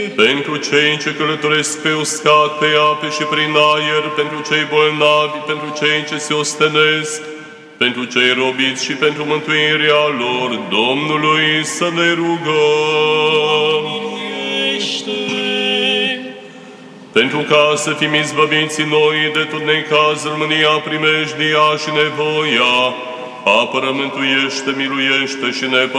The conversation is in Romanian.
Pentru cei ce călătoresc pe uscat, pe ape și prin aer, pentru cei bolnavi, pentru cei ce se ostenesc, pentru cei robiți și pentru mântuirea lor, Domnului să ne rugăm. Pentru ca să fim izbăviți noi de tot necazul, mânia, primejdia și nevoia, apără, mântuiește, miluiește și ne